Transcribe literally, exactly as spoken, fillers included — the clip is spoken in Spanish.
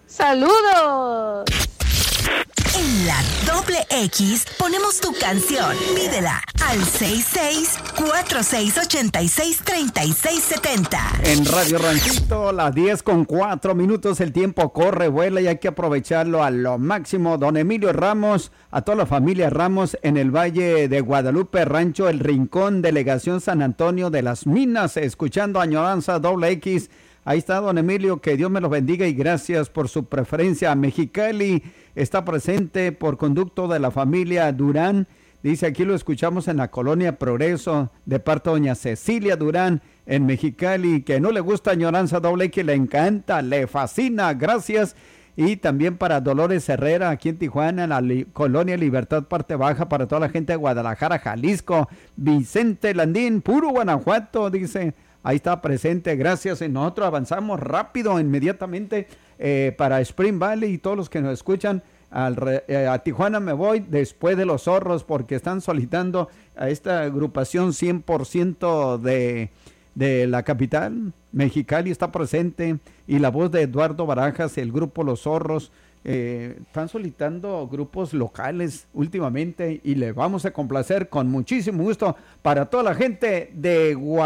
¡Saludos! En la doble X ponemos tu canción. Pídela al seis seis cuatro seis ocho seis tres seis siete cero. En Radio Ranchito, las diez con cuatro minutos, el tiempo corre, vuela y hay que aprovecharlo a lo máximo. Don Emilio Ramos, a toda la familia Ramos en el Valle de Guadalupe, Rancho El Rincón, Delegación San Antonio de las Minas, escuchando Añoranza doble X. Ahí está don Emilio, que Dios me lo bendiga y gracias por su preferencia. Mexicali está presente por conducto de la familia Durán. Dice, aquí lo escuchamos en la colonia Progreso, de parte de doña Cecilia Durán, en Mexicali, que no le gusta Añoranza doble X, le encanta, le fascina, gracias. Y también para Dolores Herrera, aquí en Tijuana, en la li- colonia Libertad, parte baja, para toda la gente de Guadalajara, Jalisco. Vicente Landín, puro Guanajuato, dice, ahí está presente, gracias. Y nosotros avanzamos rápido, inmediatamente, eh, para Spring Valley y todos los que nos escuchan. Al re, eh, a Tijuana me voy después de Los Zorros, porque están solicitando a esta agrupación cien por ciento de, de la capital. Mexicali está presente, y la voz de Eduardo Barajas, el grupo Los Zorros. Eh, están solicitando grupos locales últimamente, y le vamos a complacer con muchísimo gusto para toda la gente de Guadalajara.